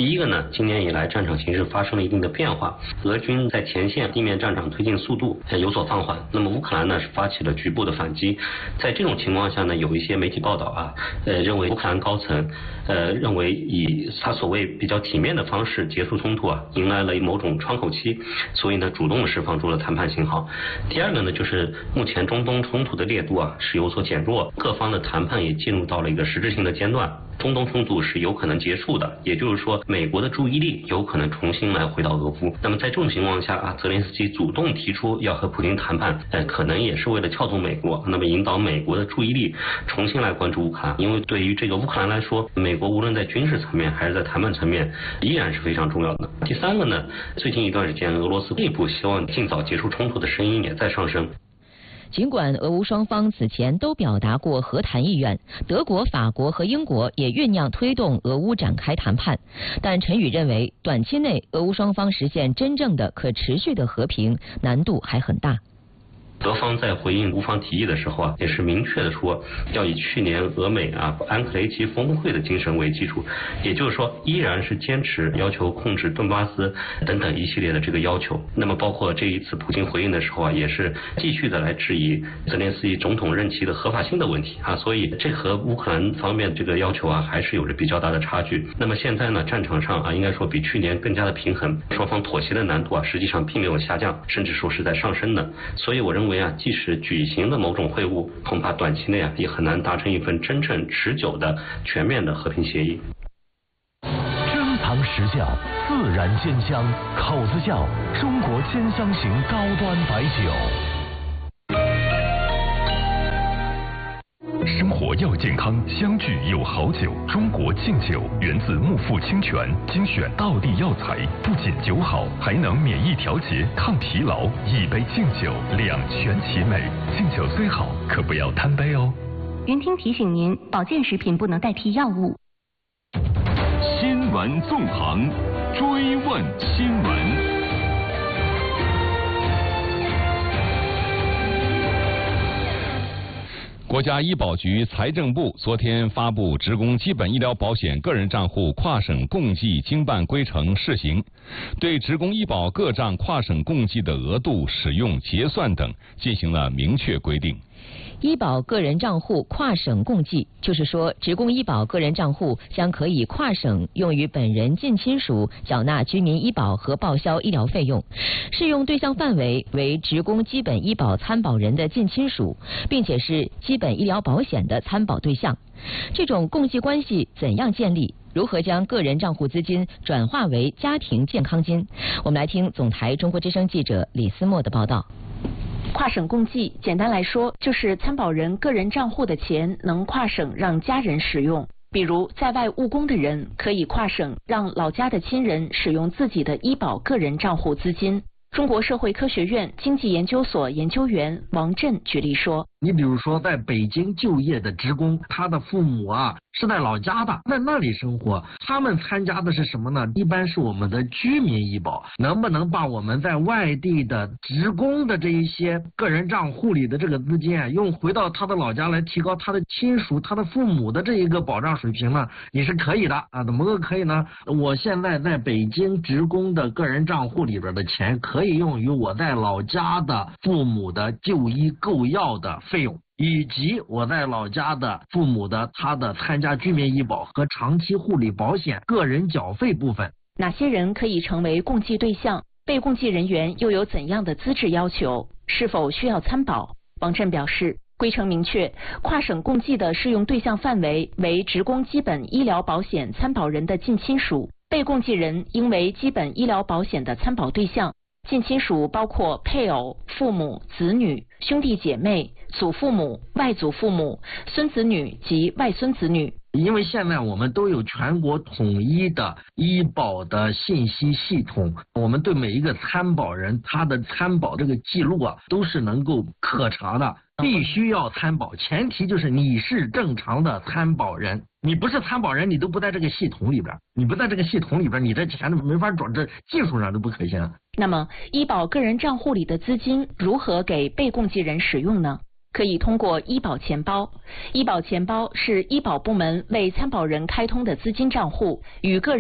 第一个呢，今年以来战场形势发生了一定的变化，俄军在前线地面战场推进速度有所放缓，那么乌克兰呢是发起了局部的反击。在这种情况下呢，有一些媒体报道认为乌克兰高层认为以他所谓比较体面的方式结束冲突迎来了某种窗口期，所以呢主动释放出了谈判信号。第二个呢，就是目前中东冲突的烈度是有所减弱，各方的谈判也进入到了一个实质性的阶段，中东冲突是有可能结束的，也就是说美国的注意力有可能重新来回到俄乌。那么在这种情况下泽连斯基主动提出要和普京谈判，可能也是为了撬动美国，那么引导美国的注意力重新来关注乌克兰。因为对于这个乌克兰来说，美国无论在军事层面还是在谈判层面依然是非常重要的。第三个呢，最近一段时间俄罗斯内部希望尽早结束冲突的声音也在上升。 尽管俄乌双方此前都表达过和谈意愿，德国、法国和英国也酝酿推动俄乌展开谈判，但陈宇认为，短期内俄乌双方实现真正的可持续的和平难度还很大。 德方在回应乌方提议的时候也是明确的说，要以去年俄美安克雷奇峰会的精神为基础，也就是说依然是坚持要求控制顿巴斯等等一系列的这个要求。那么包括这一次普京回应的时候也是继续的来质疑泽连斯基总统任期的合法性的问题所以这和乌克兰方面这个要求还是有着比较大的差距。那么现在呢，战场上应该说比去年更加的平衡，双方妥协的难度实际上并没有下降，甚至说是在上升的。所以我认为即使举行的某种会晤，恐怕短期内也很难达成一份真正持久的全面的和平协议。 珍藏实窖，自然煎香，口子窖，中国煎香型高端白酒。生活要健康，相聚有好酒。中国敬酒源自木富清泉，精选道地药材，不仅酒好，还能免疫调节、抗疲劳。一杯敬酒，两全其美。敬酒虽好，可不要贪杯哦。 云听提醒您，保健食品不能代替药物。 新闻纵横，追问新闻。 国家医保局、财政部昨天发布职工基本医疗保险个人账户跨省共计经办规程试行，对职工医保各账跨省共计的额度、使用、结算等进行了明确规定。 医保个人账户跨省共计，就是说，职工医保个人账户将可以跨省用于本人近亲属缴纳居民医保和报销医疗费用，适用对象范围为职工基本医保参保人的近亲属，并且是基本医疗保险的参保对象。这种共计关系怎样建立？如何将个人账户资金转化为家庭健康金？我们来听总台中国之声记者李思墨的报道。 跨省共计，简单来说，就是参保人个人账户的钱能跨省让家人使用。比如在外务工的人，可以跨省让老家的亲人使用自己的医保个人账户资金。中国社会科学院经济研究所研究员王震举例说， 你比如说在北京就业的职工，他的父母是在老家的，在那里生活，他们参加的是什么呢？一般是我们的居民医保。能不能把我们在外地的职工的这一些个人账户里的这个资金用回到他的老家来提高他的亲属、他的父母的这一个保障水平呢？你是可以的怎么个可以呢？我现在在北京职工的个人账户里边的钱可以用于我在老家的父母的就医购药的费用，以及我在老家的父母的他的参加居民医保和长期护理保险个人缴费部分。 哪些人可以成为共计对象？被共计人员又有怎样的资质要求？是否需要参保？王震表示，规程明确，跨省共计的适用对象范围为职工基本医疗保险参保人的近亲属，被共计人应为基本医疗保险的参保对象。近亲属包括配偶、父母、子女、兄弟姐妹、祖父母、外祖父母、孙子女及外孙子女。 因为现在我们都有全国统一的医保的信息系统，我们对每一个参保人他的参保这个记录都是能够可查的，必须要参保，前提就是你是正常的参保人。你不是参保人，你都不在这个系统里边，你不在这个系统里边，你这钱都没法转，这技术上都不可行。 那么医保个人账户里的资金如何给被共计人使用呢？可以通过医保钱包。医保钱包是医保部门为参保人开通的资金账户，与个人